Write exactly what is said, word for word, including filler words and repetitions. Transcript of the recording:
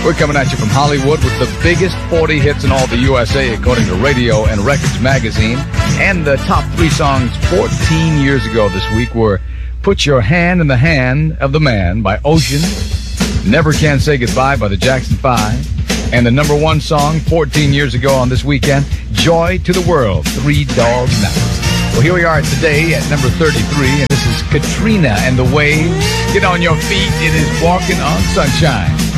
We're coming at you from Hollywood with the biggest forty hits in all the U S A, according to Radio and Records magazine. And the top three songs fourteen years ago this week were Put Your Hand in the Hand of the Man by Ocean, Never Can Say Goodbye by the Jackson Five, and the number one song fourteen years ago on this weekend, Joy to the World, Three Dog Night. Well, here we are today at number thirty-three, and this is Katrina and the Waves. Get on your feet. It is Walking on Sunshine.